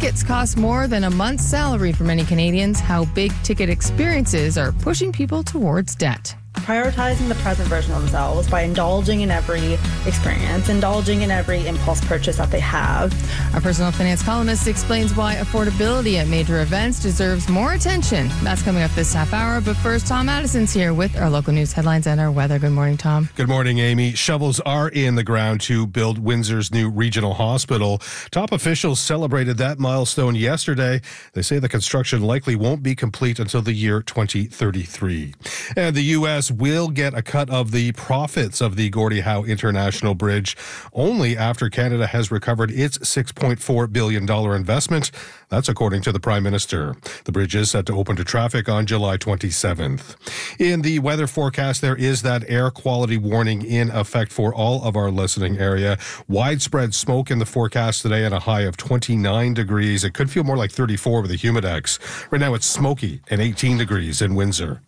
tickets cost more than a month's salary for many Canadians. How big ticket experiences are pushing people towards debt. Prioritizing the present version of themselves by indulging in every experience, indulging in every impulse purchase that they have. Our personal finance columnist explains why affordability at major events deserves more attention. That's coming up this half hour. But first, Tom Addison's here with our local news headlines and our weather. Good morning, Tom. Good morning, Amy. Shovels are in the ground to build Windsor's new regional hospital. Top officials celebrated that milestone yesterday. They say the construction likely won't be complete until the year 2033. And the U.S. will get a cut of the profits of the Gordie Howe International Bridge only after Canada has recovered its $6.4 billion investment. That's according to the Prime Minister. The bridge is set to open to traffic on July 27th. In the weather forecast, there is that air quality warning in effect for all of our listening area. Widespread smoke in the forecast today at a high of 29 degrees. It could feel more like 34 with a humidex. Right now it's smoky and 18 degrees in Windsor.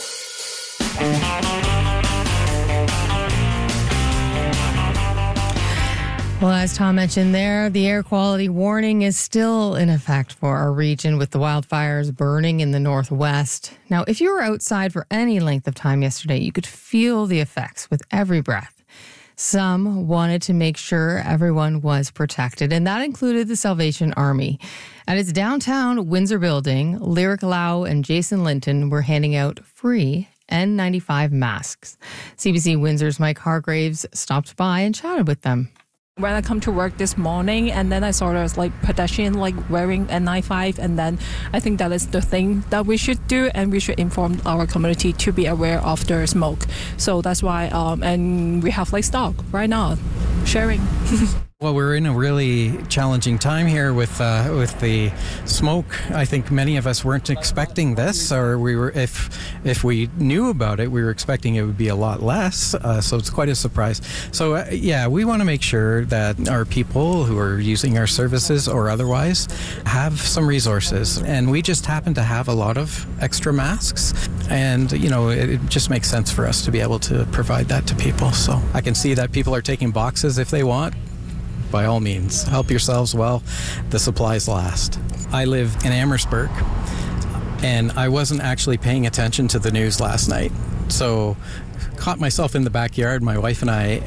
Well, as Tom mentioned there, the air quality warning is still in effect for our region with the wildfires burning in the northwest. Now, if you were outside for any length of time yesterday, you could feel the effects with every breath. Some wanted to make sure everyone was protected, and that included the Salvation Army. At its downtown Windsor building, Lyric Lau and Jason Linton were handing out free N95 masks. CBC Windsor's Mike Hargraves stopped by and chatted with them. When I come to work this morning, and then I saw there's pedestrian wearing N95, and then I think that is the thing that we should do, and we should inform our community to be aware of the smoke. So that's why, and we have stock right now, sharing. Well, we're in a really challenging time here with the smoke. I think many of us weren't expecting this, or we were. If we knew about it, we were expecting it would be a lot less. So it's quite a surprise. So we want to make sure that our people who are using our services or otherwise have some resources, and we just happen to have a lot of extra masks, and it just makes sense for us to be able to provide that to people. So I can see that people are taking boxes if they want. By all means, help yourselves while the supplies last. I live in Amherstburg, and I wasn't actually paying attention to the news last night. So caught myself in the backyard, my wife and I,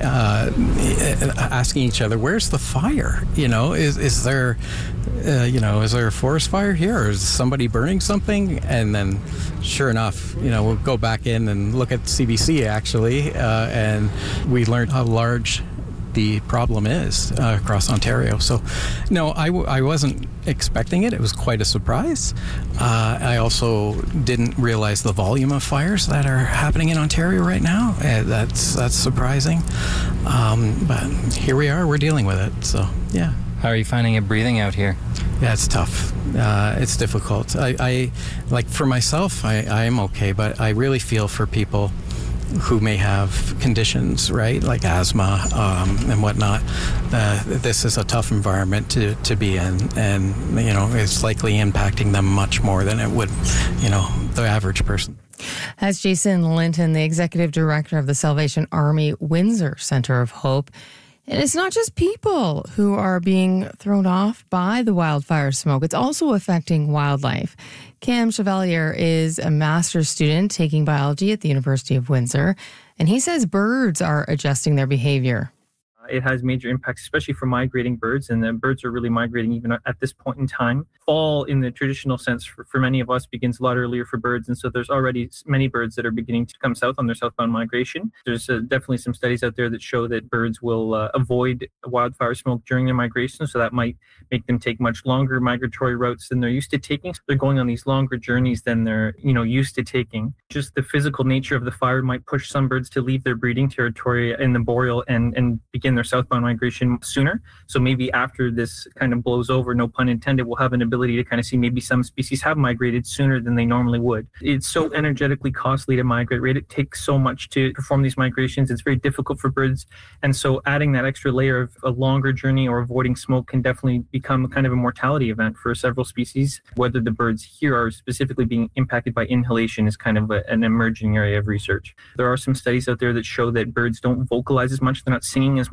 asking each other, where's the fire? Is there a forest fire here, or is somebody burning something? And then sure enough, we'll go back in and look at CBC actually, and we learned how large the problem is across Ontario. So, no, I wasn't expecting it. It was quite a surprise. I also didn't realize the volume of fires that are happening in Ontario right now. That's surprising. But here we are. We're dealing with it. So, yeah. How are you finding it breathing out here? Yeah, it's tough. It's difficult. I for myself, I am okay, but I really feel for people who may have conditions, right, like asthma and whatnot. This is a tough environment to be in, and it's likely impacting them much more than it would, the average person. As Jason Linton, the executive director of the Salvation Army Windsor Centre of Hope. And it's not just people who are being thrown off by the wildfire smoke. It's also affecting wildlife. Cam Chevalier is a master's student taking biology at the University of Windsor, and he says birds are adjusting their behavior. It has major impacts, especially for migrating birds, and the birds are really migrating even at this point in time. Fall, in the traditional sense, for many of us, begins a lot earlier for birds, and so there's already many birds that are beginning to come south on their southbound migration. There's definitely some studies out there that show that birds will avoid wildfire smoke during their migration, so that might make them take much longer migratory routes than they're used to taking. So they're going on these longer journeys than they're used to taking. Just the physical nature of the fire might push some birds to leave their breeding territory in the boreal and begin their southbound migration sooner. So maybe after this kind of blows over, no pun intended, we'll have an ability to kind of see maybe some species have migrated sooner than they normally would. It's so energetically costly to migrate, right? It takes so much to perform these migrations. It's very difficult for birds. And so adding that extra layer of a longer journey or avoiding smoke can definitely become kind of a mortality event for several species. Whether the birds here are specifically being impacted by inhalation is kind of an emerging area of research. There are some studies out there that show that birds don't vocalize as much. They're not singing as much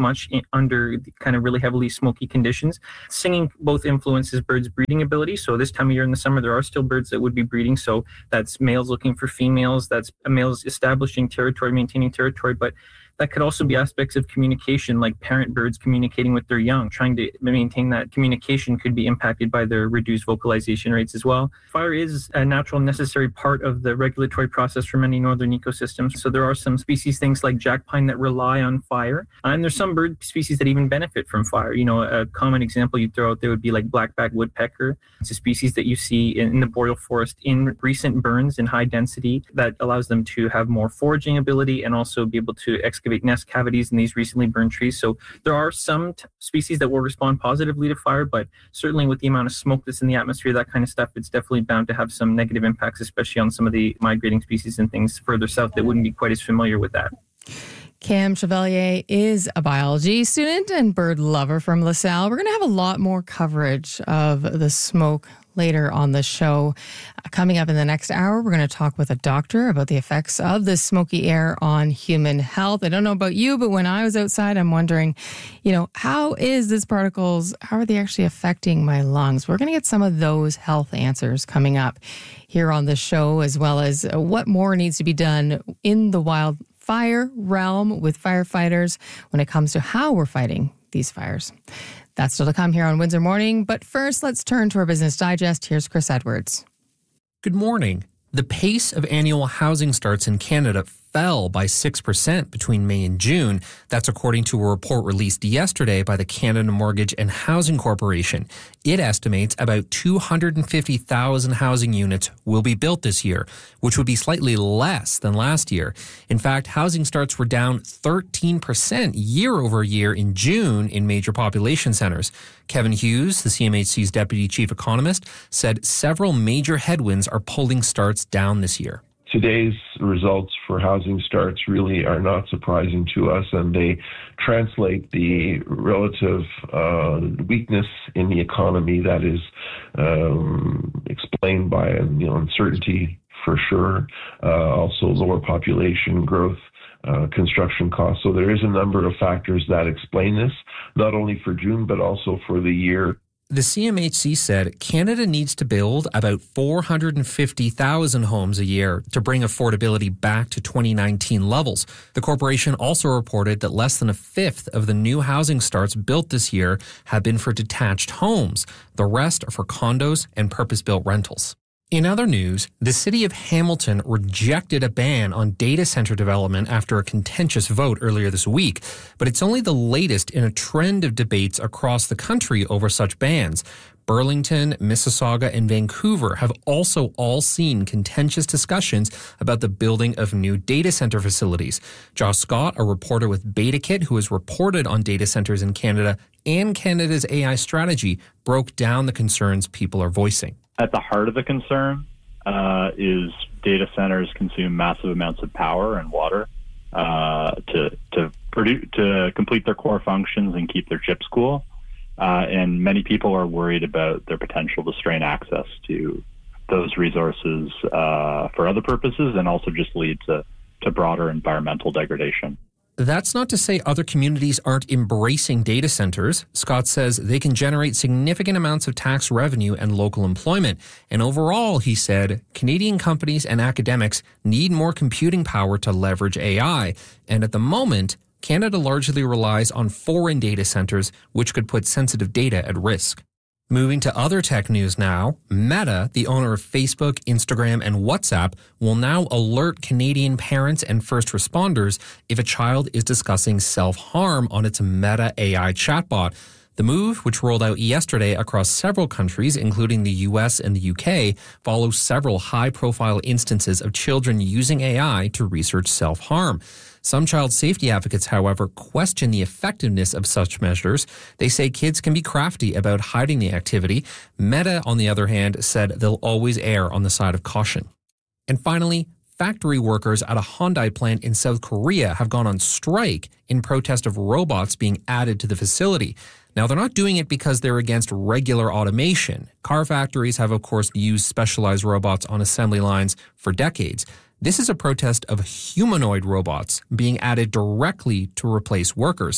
much under kind of really heavily smoky conditions. Singing both influences birds' breeding ability. So this time of year in the summer, there are still birds that would be breeding. So that's males looking for females, that's males establishing territory, maintaining territory, but that could also be aspects of communication, like parent birds communicating with their young. Trying to maintain that communication could be impacted by their reduced vocalization rates as well. Fire is a natural necessary part of the regulatory process for many northern ecosystems. So there are some species, things like jack pine, that rely on fire. And there's some bird species that even benefit from fire. You know, a common example you throw out there would be like black-backed woodpecker. It's a species that you see in the boreal forest in recent burns in high density that allows them to have more foraging ability and also be able to excavate nest cavities in these recently burned trees. So there are some species that will respond positively to fire, but certainly with the amount of smoke that's in the atmosphere, that kind of stuff, it's definitely bound to have some negative impacts, especially on some of the migrating species and things further south that wouldn't be quite as familiar with that. Cam Chevalier is a biology student and bird lover from LaSalle. We're going to have a lot more coverage of the smoke later on the show. Coming up in the next hour, we're going to talk with a doctor about the effects of the smoky air on human health. I don't know about you, but when I was outside, I'm wondering, how is these particles, how are they actually affecting my lungs? We're going to get some of those health answers coming up here on the show, as well as what more needs to be done in the wildfire realm with firefighters when it comes to how we're fighting these fires. That's still to come here on Windsor Morning. But first, let's turn to our Business Digest. Here's Chris Edwards. Good morning. The pace of annual housing starts in Canada fell by 6% between May and June. That's according to a report released yesterday by the Canada Mortgage and Housing Corporation. It estimates about 250,000 housing units will be built this year, which would be slightly less than last year. In fact, housing starts were down 13% year over year in June in major population centers. Kevin Hughes, the CMHC's deputy chief economist, said several major headwinds are pulling starts down this year. Today's results for housing starts really are not surprising to us, and they translate the relative weakness in the economy that is explained by uncertainty for sure, also lower population growth, construction costs. So there is a number of factors that explain this, not only for June, but also for the year. The CMHC said Canada needs to build about 450,000 homes a year to bring affordability back to 2019 levels. The corporation also reported that less than a fifth of the new housing starts built this year have been for detached homes. The rest are for condos and purpose-built rentals. In other news, the city of Hamilton rejected a ban on data center development after a contentious vote earlier this week, but it's only the latest in a trend of debates across the country over such bans. Burlington, Mississauga, and Vancouver have also all seen contentious discussions about the building of new data center facilities. Josh Scott, a reporter with BetaKit who has reported on data centers in Canada and Canada's AI strategy, broke down the concerns people are voicing. At the heart of the concern is data centers consume massive amounts of power and water to complete their core functions and keep their chips cool. And many people are worried about their potential to strain access to those resources for other purposes, and also just lead to broader environmental degradation. That's not to say other communities aren't embracing data centers. Scott says they can generate significant amounts of tax revenue and local employment. And overall, he said, Canadian companies and academics need more computing power to leverage AI. And at the moment, Canada largely relies on foreign data centers, which could put sensitive data at risk. Moving to other tech news now, Meta, the owner of Facebook, Instagram, and WhatsApp, will now alert Canadian parents and first responders if a child is discussing self-harm on its Meta AI chatbot. The move, which rolled out yesterday across several countries, including the US and the UK, follows several high-profile instances of children using AI to research self-harm. Some child safety advocates, however, question the effectiveness of such measures. They say kids can be crafty about hiding the activity. Meta, on the other hand, said they'll always err on the side of caution. And finally, factory workers at a Hyundai plant in South Korea have gone on strike in protest of robots being added to the facility. Now, they're not doing it because they're against regular automation. Car factories have, of course, used specialized robots on assembly lines for decades. This is a protest of humanoid robots being added directly to replace workers.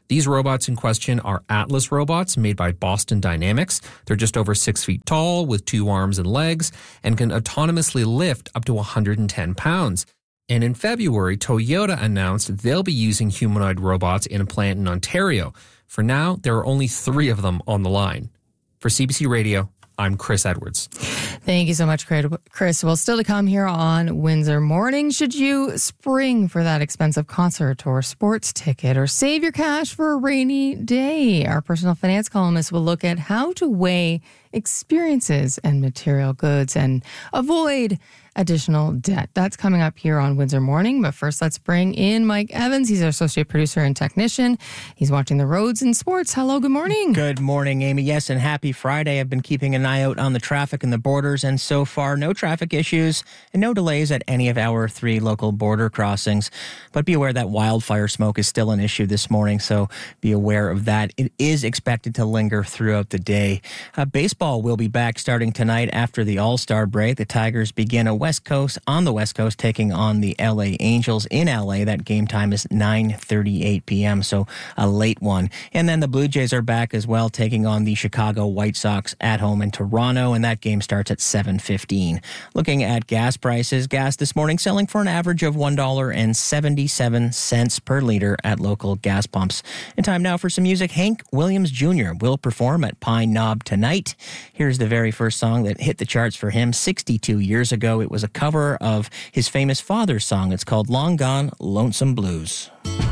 These robots in question are Atlas robots made by Boston Dynamics. They're just over 6 feet tall with 2 arms and legs and can autonomously lift up to 110 pounds. And in February, Toyota announced they'll be using humanoid robots in a plant in Ontario. For now, there are only 3 of them on the line. For CBC Radio, I'm Chris Edwards. Thank you so much, Chris. Well, still to come here on Windsor Morning. Should you spring for that expensive concert or sports ticket or save your cash for a rainy day? Our personal finance columnist will look at how to weigh experiences and material goods and avoid additional debt. That's coming up here on Windsor Morning. But first, let's bring in Mike Evans. He's our associate producer and technician. He's watching the roads and sports. Hello, good morning. Good morning, Amy. Yes, and happy Friday. I've been keeping an eye out on the traffic and the borders, and so far, no traffic issues and no delays at any of our 3 local border crossings. But be aware that wildfire smoke is still an issue this morning, so be aware of that. It is expected to linger throughout the day. Baseball will be back starting tonight after the All-Star break. The Tigers begin on the West Coast, taking on the LA Angels in LA. That game time is 9:38 p.m., so a late one. And then the Blue Jays are back as well, taking on the Chicago White Sox at home in Toronto, and that game starts at 7:15. Looking at gas prices, gas this morning selling for an average of $1.77 per liter at local gas pumps. And time now for some music. Hank Williams Jr. will perform at Pine Knob tonight. Here's the very first song that hit the charts for him 62 years ago. It was a cover of his famous father's song. It's called Long Gone Lonesome Blues.